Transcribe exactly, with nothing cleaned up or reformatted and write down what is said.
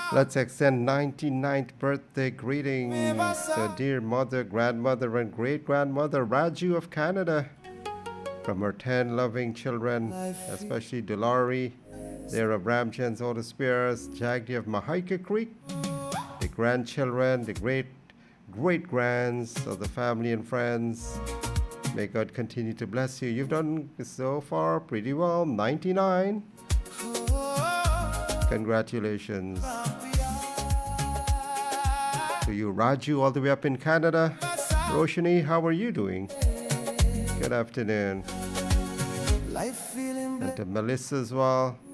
Let's extend ninety-ninth birthday greetings to dear mother, grandmother, and great-grandmother Raju of Canada. From her ten loving children, especially Dulari, there of Ramchand's Auto Spears, Jagdi of Mahaika Creek, the grandchildren, the great great grands of the family and friends. May God continue to bless you. You've done so far pretty well. ninety-nine. Congratulations to you, Raju, all the way up in Canada. Roshni, how are you doing? Good afternoon. And to Melissa as well.